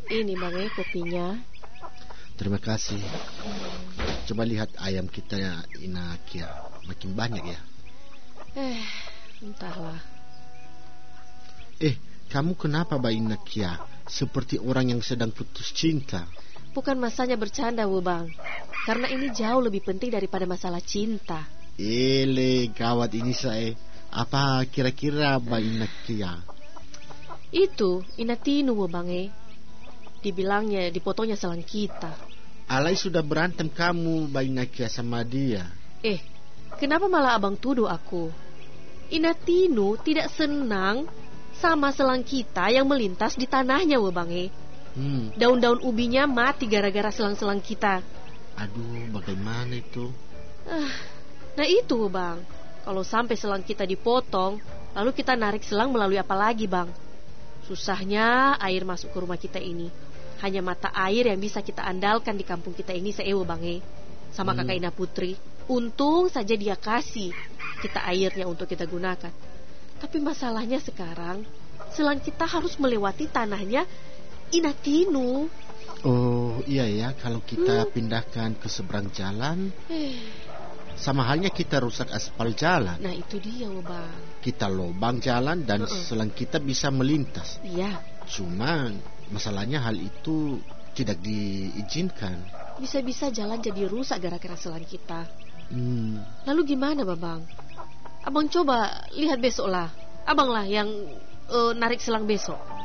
Ini Bang kopinya. Terima kasih. Coba lihat ayam kita Inakia, makin banyak ya. Entahlah. Kamu kenapa Mbak Inakia? Seperti orang yang sedang putus cinta. Bukan masanya bercanda, Bang. Karena ini jauh lebih penting daripada masalah cinta. Gawat ini saya. Apa kira-kira Mbak Inakia? Itu Inatinu, Bang Dibilangnya, dipotongnya selang kita. Alai sudah berantem kamu Mbak Inakia sama dia. Kenapa malah abang tuduh aku? Inatinu tidak senang sama selang kita yang melintas di tanahnya, Bang Daun-daun ubinya mati gara-gara selang-selang kita. Aduh, bagaimana itu? Nah itu, Bang. Kalau sampai selang kita dipotong, lalu kita narik selang melalui apa lagi, Bang? Susahnya air masuk ke rumah kita ini. Hanya mata air yang bisa kita andalkan di kampung kita ini Bang sama kakak Ina Putri. Untung saja dia kasih kita airnya untuk kita gunakan. Tapi masalahnya sekarang, selang kita harus melewati tanahnya Inatinu. Oh iya ya, kalau kita pindahkan ke seberang jalan, sama halnya kita rusak aspal jalan. Nah itu dia, Bang. Kita lobang jalan dan selang kita bisa melintas. Iya. Cuma masalahnya hal itu tidak diizinkan. Bisa-bisa jalan jadi rusak gara-gara selang kita. Lalu gimana, Bang? Abang coba lihat besok lah. Abang lah yang narik selang besok.